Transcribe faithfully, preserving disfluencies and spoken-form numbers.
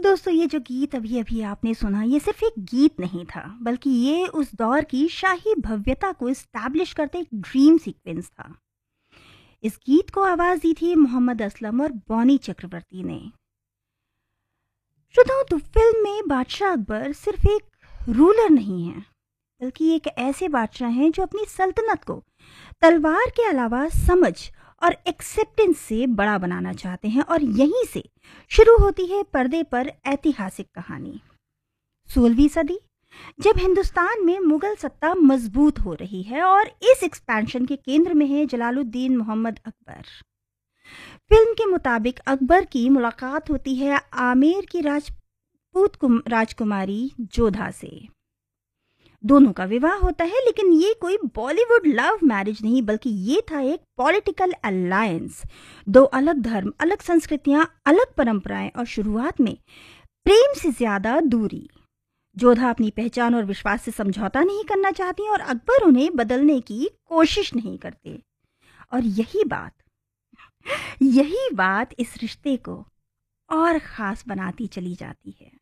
दोस्तों, ये जो गीत अभी अभी आपने सुना, ये सिर्फ एक गीत नहीं था, बल्कि ये उस दौर की शाही भव्यता को इस्टैब्लिश करते एक ड्रीम सीक्वेंस था। इस गीत को आवाज दी थी मोहम्मद असलम और बॉनी चक्रवर्ती ने। श्रोताओं, तो फिल्म में बादशाह अकबर सिर्फ एक रूलर नहीं है, बल्कि एक ऐसे बादशाह हैं जो अपनी सल्तनत को तलवार के अलावा समझ और एक्सेप्टेंस से बड़ा बनाना चाहते हैं। और यहीं से शुरू होती है पर्दे पर ऐतिहासिक कहानी। सोलहवीं सदी, जब हिंदुस्तान में मुगल सत्ता मजबूत हो रही है और इस एक्सपेंशन के केंद्र में है जलालुद्दीन मोहम्मद अकबर। फिल्म के मुताबिक अकबर की मुलाकात होती है आमेर की राजपूत राजकुमारी जोधा से। दोनों का विवाह होता है, लेकिन ये कोई बॉलीवुड लव मैरिज नहीं, बल्कि ये था एक पॉलिटिकल अलायंस। दो अलग धर्म, अलग संस्कृतियां, अलग परंपराएं और शुरुआत में प्रेम से ज्यादा दूरी। जोधा अपनी पहचान और विश्वास से समझौता नहीं करना चाहती और अकबर उन्हें बदलने की कोशिश नहीं करते। और यही बात यही बात इस रिश्ते को और खास बनाती चली जाती है।